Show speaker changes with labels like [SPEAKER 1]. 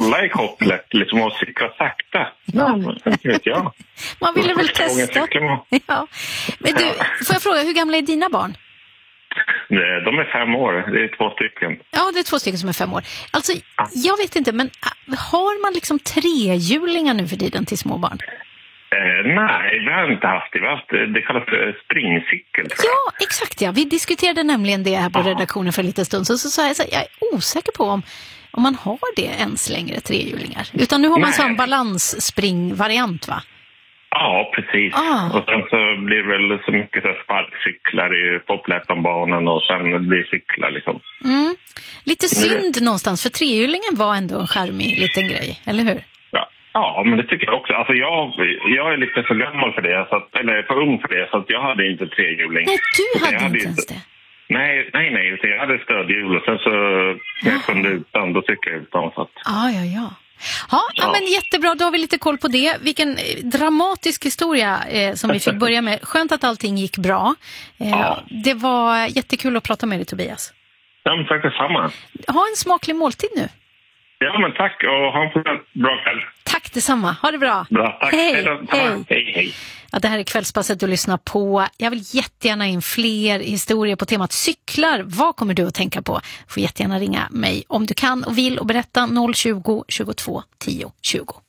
[SPEAKER 1] hålla i kopplet liksom, och cykla sakta. Ja.
[SPEAKER 2] Man ville väl testa. Ja. Men du, får jag fråga, hur gamla är dina barn?
[SPEAKER 1] De är 5 år, det är 2 stycken.
[SPEAKER 2] Ja, det är 2 stycken som är 5 år. Alltså, jag vet inte, men har man liksom 3-hjulingar nu för tiden till små barn?
[SPEAKER 1] Nej, vi har inte haft det. Vi har haft, det kallas för springcykel.
[SPEAKER 2] Ja, exakt ja. Vi diskuterade nämligen det här på redaktionen för en liten stund. Så sa jag är osäker på om man har det ens längre 3-hjulingar. Utan nu har man sån balansspringvariant, va?
[SPEAKER 1] Ja, precis. Och sen så blir det väl så mycket så sparkcyklar i poplättanbanan och sen blir cyklar liksom.
[SPEAKER 2] Lite synd någonstans, för 3-hjulingen var ändå en charmig liten grej, eller hur?
[SPEAKER 1] Ja, men det tycker jag också. Alltså jag är lite för gammal för det, eller för ung för det, så att jag hade inte 3-hjuling.
[SPEAKER 2] Nej, du hade inte ens det.
[SPEAKER 1] Nej, jag hade stödhjul och sen så jag kunde utan, då tycker jag utan. Så att...
[SPEAKER 2] Ja, men jättebra, då har vi lite koll på det. Vilken dramatisk historia som vi fick börja med. Skönt att allting gick bra. Det var jättekul att prata med dig, Tobias.
[SPEAKER 1] Ja, men tack detsamma.
[SPEAKER 2] Ha en smaklig måltid nu.
[SPEAKER 1] Ja, men tack och ha en bra kväll.
[SPEAKER 2] Tack detsamma, ha det bra.
[SPEAKER 1] Bra, tack. Hej.
[SPEAKER 2] Ja, det här är Kvällspasset du lyssnar på. Jag vill jättegärna in fler historier på temat cyklar. Vad kommer du att tänka på? Får jättegärna ringa mig om du kan och vill och berätta 020 22 10 20.